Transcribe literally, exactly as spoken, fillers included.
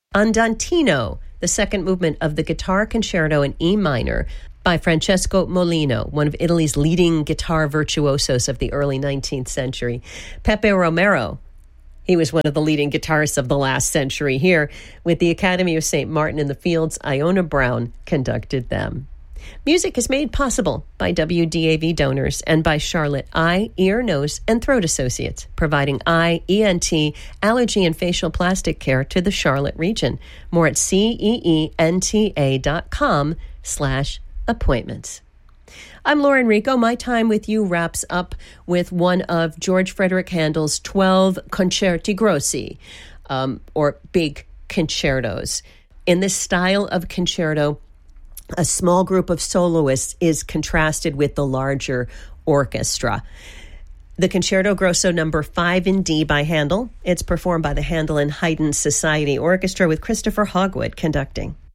Andantino, the second movement of the Guitar Concerto in E minor by Francesco Molino, one of Italy's leading guitar virtuosos of the early nineteenth century. Pepe Romero, he was one of the leading guitarists of the last century here. With the Academy of Saint Martin in the Fields, Iona Brown conducted them. Music is made possible by W D A V donors and by Charlotte Eye, Ear, Nose, and Throat Associates, providing eye, E N T, allergy, and facial plastic care to the Charlotte region. More at ceenta.com slash appointments. I'm Lauren Rico. My time with you wraps up with one of George Frederick Handel's twelve concerti grossi, um, or big concertos. In this style of concerto, a small group of soloists is contrasted with the larger orchestra. The Concerto Grosso number five in D by Handel. It's performed by the Handel and Haydn Society Orchestra with Christopher Hogwood conducting.